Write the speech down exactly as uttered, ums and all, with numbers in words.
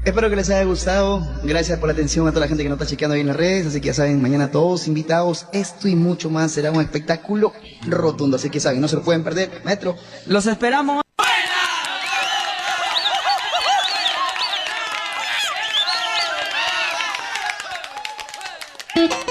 Espero que les haya gustado. Gracias por la atención a toda la gente que nos está chequeando ahí en las redes. Así que ya saben, mañana todos invitados. Esto y mucho más será un espectáculo rotundo. Así que saben, no se lo pueden perder. Maestro. Los esperamos.